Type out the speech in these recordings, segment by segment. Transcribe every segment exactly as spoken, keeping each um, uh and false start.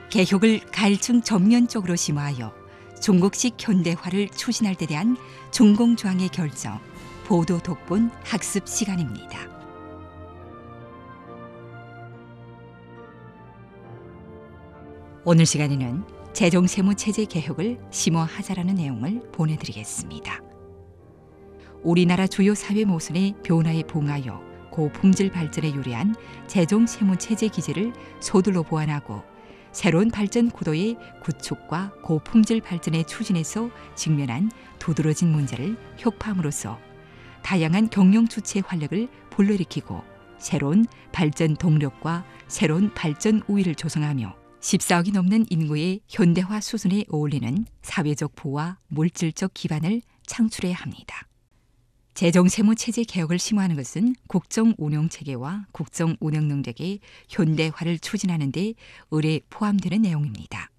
개혁을 가일층 전면적으로 심화하여 중국식 현대화를 추진할 데 대한 중공조항의 결정, 보도 독본 학습 시간입니다. 오늘 시간에는 재정세무체제 개혁을 심화하자라는 내용을 보내드리겠습니다. 우리나라 주요 사회 모순의 변화에 부응하여 고품질 발전에 유리한 재정세무체제 기제를 서둘러 보완하고 새로운 발전 구도의 구축과 고품질 발전의 추진에서 직면한 두드러진 문제를 혁파함으로써 다양한 경영 주체 활력을 불러일으키고 새로운 발전 동력과 새로운 발전 우위를 조성하며 십사억이 넘는 인구의 현대화 수준에 어울리는 사회적 부와 물질적 기반을 창출해야 합니다. 재정세무체제 개혁을 심화하는 것은 국정운영체계와 국정운영 능력의 현대화를 추진하는 데 의례 포함되는 내용입니다.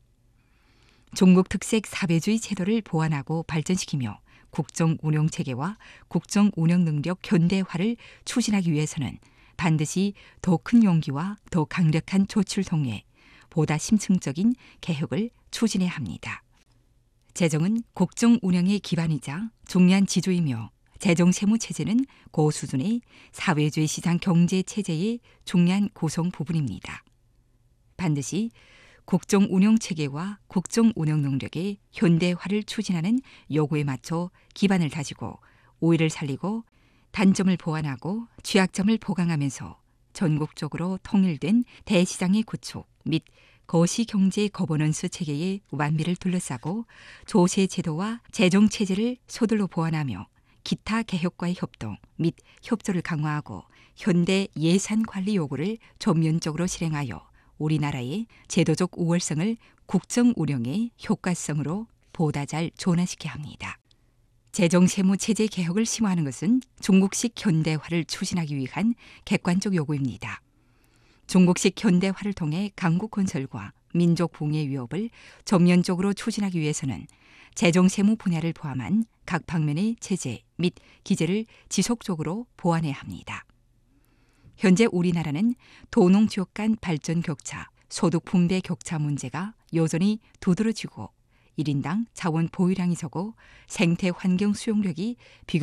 중국 특색 사회주의 제도를 보완하고 발전시키며 국정운영체계와 국정운영 능력 현대화를 추진하기 위해서는 반드시 더 큰 용기와 더 강력한 조치를 통해 보다 심층적인 개혁을 추진해야 합니다. 재정은 국정운영의 기반이자 중요한 지주이며 재정세무체제는 고수준의 사회주의 시장 경제체제의 중요한 구성 부분입니다. 반드시 국정운영체계와 국정운영 능력의 현대화를 추진하는 요구에 맞춰 기반을 다지고 우위를 살리고 단점을 보완하고 취약점을 보강하면서 전국적으로 통일된 대시장의 구축 및 거시경제 거버넌스 체계의 완비를 둘러싸고 조세제도와 재정체제를 서둘러 보완하며 기타 개혁과의 협동 및 협조를 강화하고 현대 예산관리 요구를 전면적으로 실행하여 우리나라의 제도적 우월성을 국정운영의 효과성으로 보다 잘 전환시켜야 합니다. 재정세무체제 개혁을 심화하는 것은 중국식 현대화를 추진하기 위한 객관적 요구입니다. 중국식 현대화를 통해 강국 건설과 민족 붕괴 위협을 전면적으로 추진하기 위해서는 재정세무 분야를 포함한 각 방면의 체제 및 기제를 지속적으로 보완해야 합니다. 현재 우리나라는 도농 지역 간 발전 격차, 소득 분배 격차 문제가 여전히 두드러지고 일 인당 자원 보유량이 적어 생태 환경 수용력이 비교